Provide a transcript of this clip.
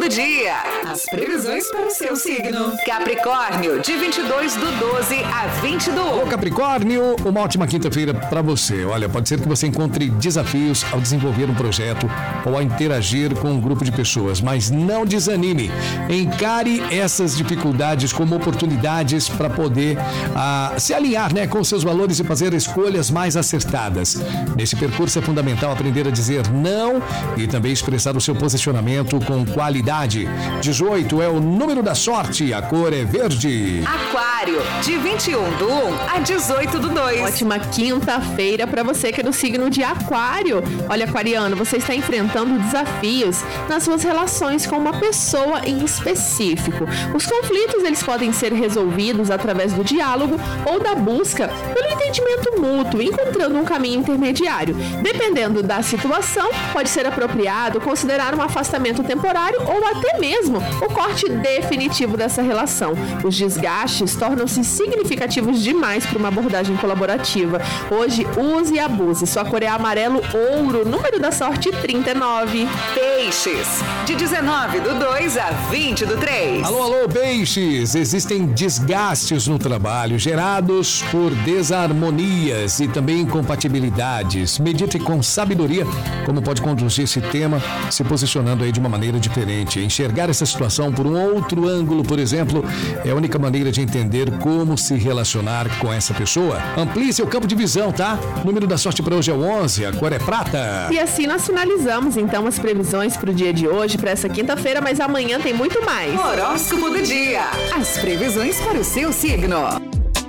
do dia. As previsões para o seu signo. Capricórnio, de 22/12 a 20 do 1. Ô Capricórnio, uma ótima quinta-feira para você. Olha, pode ser que você encontre desafios ao desenvolver um projeto ou ao interagir com um grupo de pessoas, mas não desanime. Encare essas dificuldades como oportunidades para poder se alinhar, né, com seus valores e fazer escolhas mais acertadas. Nesse percurso é fundamental aprender a dizer não e também expressar o seu posicionamento com qualidade. 18 é o número da sorte, a cor é verde. Aquário, de 21/1 a 18/2. Ótima quinta-feira para você que é do signo de Aquário. Olha, aquariano, você está enfrentando desafios nas suas relações com uma pessoa em específico. Os conflitos, eles podem ser resolvidos através do diálogo ou da busca pelo entendimento mútuo, encontrando um caminho intermediário. Dependendo da situação, pode ser apropriado considerar um afastamento temporário ou até mesmo o corte definitivo dessa relação. Os desgastes tornam-se significativos demais para uma abordagem colaborativa. Hoje, use e abuse. Sua cor é amarelo ouro, número da sorte 39. Peixes, de 19/2 a 20/3. Alô, peixes! Existem desgastes no trabalho gerados por desarmonias e também incompatibilidades. Medite com sabedoria como pode conduzir esse tema, se posicionando aí de uma maneira diferente. Enxergar essa situação por um outro ângulo, por exemplo, é a única maneira de entender como se relacionar com essa pessoa. Amplie seu campo de visão, tá? O número da sorte para hoje é o 11, a cor é prata. E assim nós finalizamos então as previsões para o dia de hoje, para essa quinta-feira, mas amanhã tem muito mais. Horóscopo do dia. As previsões para o seu signo.